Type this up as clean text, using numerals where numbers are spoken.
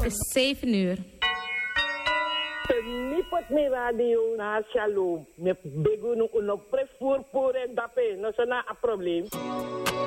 is 7 uur. Nipot mi radio na Shalom. Me begu no prefur pure dape. No sana a probleem.